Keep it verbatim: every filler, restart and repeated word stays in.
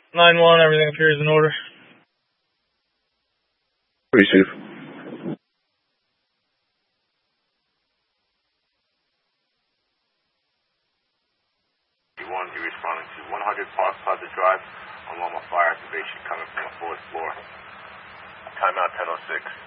nine one, everything appears in order. Receive. one, you're responding to one hundred Park Plaza Drive, along with fire activation coming from the fourth floor. Timeout ten oh six.